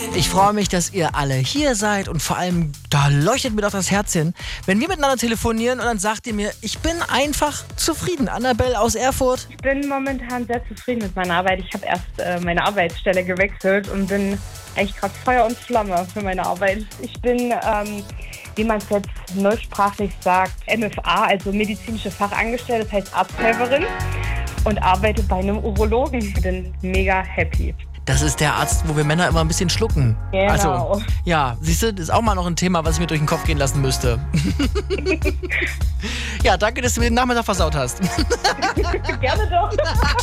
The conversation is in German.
Ich freue mich, dass ihr alle hier seid und vor allem, da leuchtet mir doch das Herzchen, wenn wir miteinander telefonieren und dann sagt ihr mir, ich bin einfach zufrieden. Annabelle aus Erfurt. Ich bin momentan sehr zufrieden mit meiner Arbeit. Ich habe erst meine Arbeitsstelle gewechselt und bin echt gerade Feuer und Flamme für meine Arbeit. Ich bin, wie man es jetzt neusprachlich sagt, MFA, also medizinische Fachangestellte, das heißt Arzthelferin und arbeite bei einem Urologen. Ich bin mega happy. Das ist der Arzt, wo wir Männer immer ein bisschen schlucken. Genau. Also, ja, siehst du, das ist auch mal noch ein Thema, was ich mir durch den Kopf gehen lassen müsste. Ja, danke, dass du mir den Nachmittag versaut hast. Gerne doch.